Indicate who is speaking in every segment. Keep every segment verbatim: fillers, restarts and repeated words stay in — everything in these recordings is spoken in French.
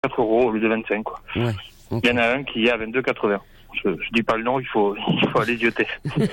Speaker 1: quatre euros au lieu de vingt-cinq, quoi.
Speaker 2: Ouais. Okay.
Speaker 1: Il y en a un qui est à vingt-deux quatre-vingts. Je, je dis pas le nom, il faut, il faut aller zioter.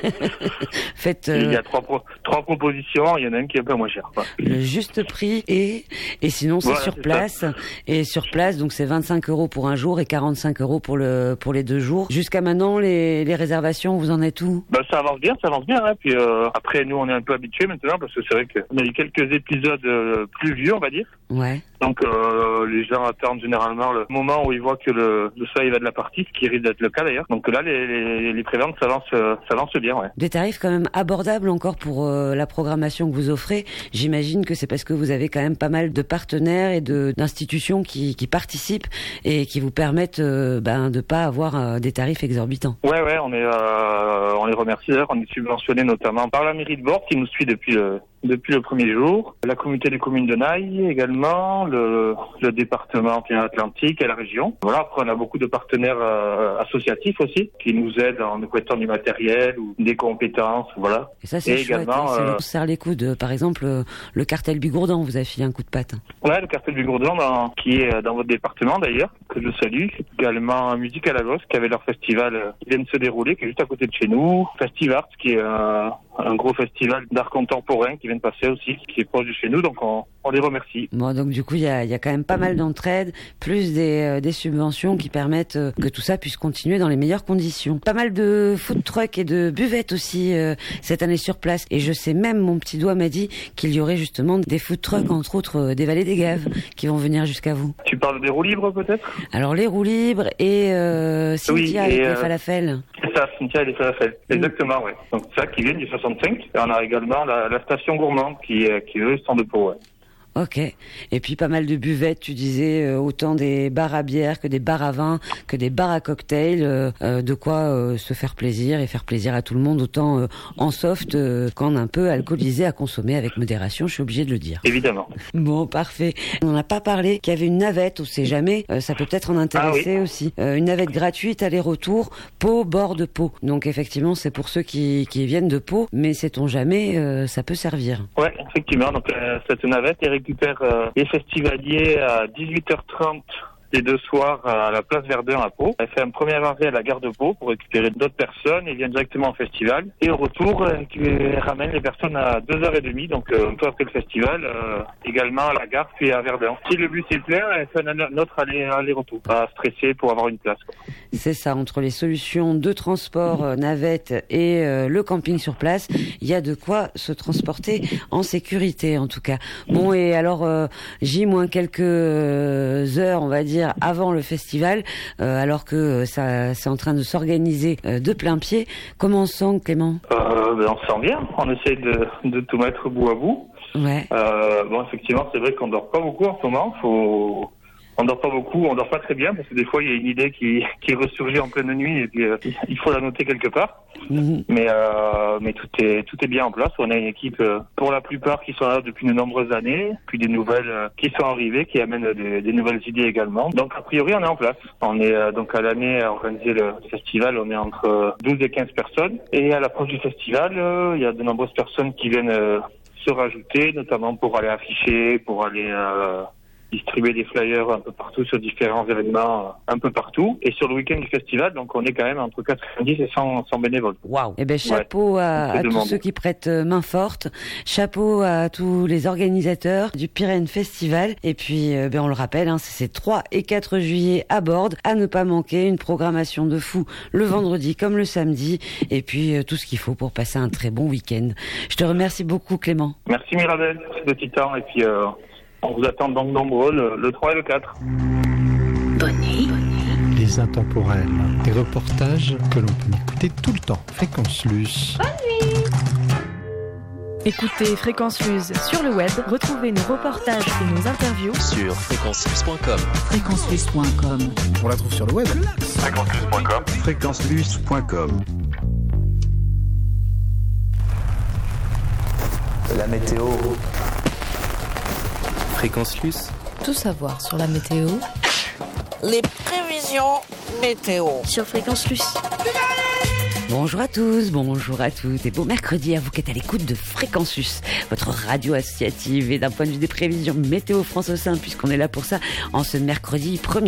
Speaker 2: Faites, euh...
Speaker 1: Il y a trois, pro, trois propositions, il y en a un qui est un peu moins cher. Quoi.
Speaker 2: Le juste prix et, et sinon c'est
Speaker 1: voilà,
Speaker 2: sur
Speaker 1: c'est
Speaker 2: place.
Speaker 1: Ça.
Speaker 2: Et sur place, donc c'est vingt-cinq euros pour un jour et quarante-cinq euros pour le, pour les deux jours. Jusqu'à maintenant, les, les réservations, vous en êtes où?
Speaker 1: Bah, ça avance bien, ça avance bien, hein. Puis, euh, après, nous, on est un peu habitués maintenant parce que c'est vrai qu'on a eu quelques épisodes euh, pluvieux, on va dire.
Speaker 2: Ouais.
Speaker 1: Donc, euh, les gens attendent généralement le moment où ils voient que le, le soleil va de la partie, ce qui risque d'être le cas d'ailleurs. Donc là, les, les, les préventes s'avancent, s'avancent bien, ouais.
Speaker 2: Des tarifs quand même abordables encore pour euh, la programmation que vous offrez. J'imagine que c'est parce que vous avez quand même pas mal de partenaires et de d'institutions qui, qui participent et qui vous permettent euh, ben, de pas avoir euh, des tarifs exorbitants.
Speaker 1: Ouais, ouais, on est, euh, on les remercie d'ailleurs. On est subventionné notamment par la mairie de Bourg qui nous suit depuis le depuis le premier jour, la communauté des communes de Naï également, le, le département Atlantique et la région. Voilà, après on a beaucoup de partenaires euh, associatifs aussi qui nous aident en nous prêtant du matériel ou des compétences, voilà.
Speaker 2: Et ça c'est et chouette, également, hein, euh... on serre les coudes. Par exemple, le cartel Bigourdan vous a filé un coup de patte.
Speaker 1: Ouais, le cartel Bigourdan dans, qui est dans votre département d'ailleurs, que je salue. Également Musique à la Gosse qui avait leur festival qui vient de se dérouler, qui est juste à côté de chez nous. Festivart qui est euh, un gros festival d'art contemporain qui vient de passer aussi, qui est proche de chez nous, donc on, on les remercie.
Speaker 2: Bon, donc du coup, il y a, y a quand même pas mal d'entraide, plus des, euh, des subventions qui permettent euh, que tout ça puisse continuer dans les meilleures conditions. Pas mal de food trucks et de buvettes aussi euh, cette année sur place. Et je sais même, mon petit doigt m'a dit qu'il y aurait justement des food trucks, entre autres euh, des Vallées des Gaves, qui vont venir jusqu'à vous.
Speaker 1: Tu parles des roues libres peut-être? Alors
Speaker 2: les roues libres et euh, Cynthia oui, et avec euh... les falafels.
Speaker 1: C'est ça, Cynthia et les falafels. Mmh. Exactement, oui. Donc ça qui vient du soixante-cinq. Et on a également la, la station gourmande qui, qui eux, sont de Pau, ouais.
Speaker 2: Ok. Et puis pas mal de buvettes, tu disais, euh, autant des bars à bière que des bars à vin, que des bars à cocktails, euh, euh, de quoi euh, se faire plaisir et faire plaisir à tout le monde, autant euh, en soft euh, qu'en un peu alcoolisé à consommer avec modération, je suis obligée de le dire.
Speaker 1: Évidemment.
Speaker 2: Bon, parfait. On n'a pas parlé qu'il y avait une navette, on sait jamais, euh, ça peut peut-être en intéresser ah, oui. aussi. Euh, une navette gratuite, aller-retour, Pau, bord de Pau. Donc effectivement, c'est pour ceux qui, qui viennent de Pau, mais sait-on jamais, euh, ça peut servir.
Speaker 1: Ouais, effectivement. Donc euh, cette navette est récupère euh, les festivaliers à dix-huit heures trente les deux soirs à la place Verdun à Pau. Elle fait un premier arrêt à la gare de Pau pour récupérer d'autres personnes et vient directement au festival. Et au retour, elle ramène les personnes à deux heures trente, donc euh, un peu après le festival, euh, également à la gare puis à Verdun. Si le bus est plein, elle fait un autre aller, aller-retour. Pas stresser pour avoir une place, quoi.
Speaker 2: C'est ça, entre les solutions de transport, euh, navette et euh, le camping sur place, il y a de quoi se transporter en sécurité en tout cas. Bon, et alors, euh, J moins quelques heures, on va dire, avant le festival, euh, alors que ça c'est en train de s'organiser euh, de plein pied. Comment on se sent, Clément?
Speaker 1: euh, ben, On se sent bien, on essaie de, de tout mettre bout à bout.
Speaker 2: Ouais.
Speaker 1: Euh, bon, effectivement, c'est vrai qu'on dort pas beaucoup en ce moment. Faut... On dort pas beaucoup, on dort pas très bien, parce que des fois, il y a une idée qui, qui ressurgit en pleine nuit, et puis euh, il faut la noter quelque part. Mmh. Mais, euh, mais tout est, tout est bien en place. On a une équipe, euh, pour la plupart, qui sont là depuis de nombreuses années, puis des nouvelles euh, qui sont arrivées, qui amènent des, des nouvelles idées également. Donc, a priori, on est en place. On est euh, donc à l'année à organiser le festival, on est entre douze et quinze personnes. Et à l'approche du festival, euh, il y a de nombreuses personnes qui viennent euh, se rajouter, notamment pour aller afficher, pour aller... Euh, distribuer des flyers un peu partout sur différents événements, un peu partout. Et sur le week-end du festival, donc on est quand même entre quatre-vingt-dix et cent, cent bénévoles.
Speaker 2: Waouh. Eh ben chapeau ouais, à, à tous monde. Ceux qui prêtent main forte. Chapeau à tous les organisateurs du Pyrénées Festival. Et puis, euh, ben on le rappelle, hein, c'est ces trois et quatre juillet à Bordes. À ne pas manquer, une programmation de fou le vendredi comme le samedi. Et puis euh, tout ce qu'il faut pour passer un très bon week-end. Je te remercie beaucoup, Clément.
Speaker 1: Merci Mirabel pour ce petit temps. Et puis euh, on vous attend donc nombreux le, le trois et le quatre.
Speaker 3: Bonnie.
Speaker 4: Les intemporels. Des reportages que l'on peut écouter tout le temps. Fréquence Luce.
Speaker 3: Bonne nuit. Écoutez Fréquence Luce sur le web. Retrouvez nos reportages et nos interviews
Speaker 5: sur fréquence luce point com.
Speaker 3: fréquence luce point com.
Speaker 4: On la trouve sur le web.
Speaker 5: fréquence luce point com.
Speaker 4: fréquence luce point com.
Speaker 6: La météo.
Speaker 5: Fréquence Luce.
Speaker 3: Tout savoir sur la météo.
Speaker 7: Les prévisions météo.
Speaker 3: Sur Fréquence Luce.
Speaker 2: Bonjour à tous, bonjour à toutes et bon mercredi à vous qui êtes à l'écoute de Fréquensus, votre radio associative et d'un point de vue des prévisions météo France au sein, puisqu'on est là pour ça en ce mercredi premier